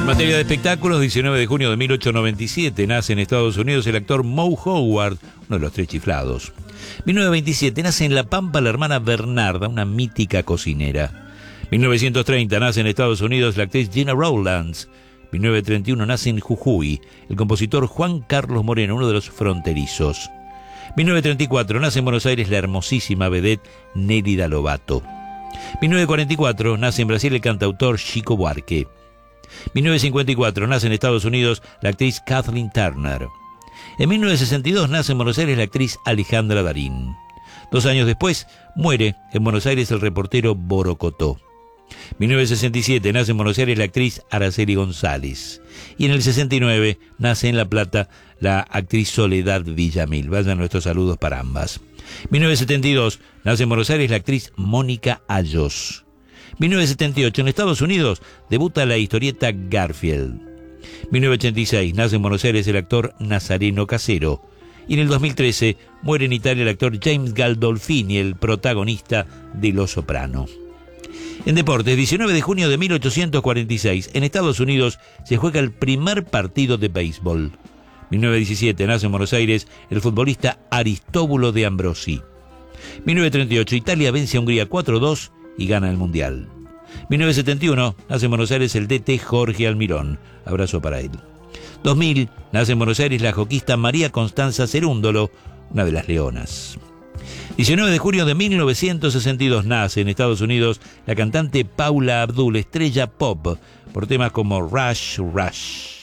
En materia de espectáculos, 19 de junio de 1897 nace en Estados Unidos el actor Moe Howard, uno de los tres chiflados. 1927 nace en La Pampa la hermana Bernarda, una mítica cocinera. 1930 nace en Estados Unidos la actriz Gina Rowlands. 1931 nace en Jujuy el compositor Juan Carlos Moreno, uno de los fronterizos. 1934 nace en Buenos Aires la hermosísima vedette Nélida Lobato. 1944 nace en Brasil el cantautor Chico Buarque. 1954 nace en Estados Unidos la actriz Kathleen Turner. En 1962 nace en Buenos Aires la actriz Alejandra Darín. 2 años después muere en Buenos Aires el reportero Borocotó. 1967 nace en Buenos Aires la actriz Araceli González. Y en el 69 nace en La Plata la actriz Soledad Villamil. Vayan nuestros saludos para ambas. 1972 nace en Buenos Aires la actriz Mónica Ayos. 1978 en Estados Unidos debuta la historieta Garfield. 1986 nace en Buenos Aires el actor Nazareno Casero. Y en el 2013 muere en Italia el actor James Gandolfini, el protagonista de Los Soprano. En deportes, 19 de junio de 1846, en Estados Unidos se juega el primer partido de béisbol. 1917 nace en Buenos Aires el futbolista Aristóbulo de Ambrosi. 1938 Italia vence a Hungría 4-2 y gana el Mundial. 1971 nace en Buenos Aires el DT Jorge Almirón. Abrazo para él. 2000 nace en Buenos Aires la joquista María Constanza Cerúndolo, una de las leonas. 19 de junio de 1962 nace en Estados Unidos la cantante Paula Abdul, estrella pop, por temas como Rush, Rush.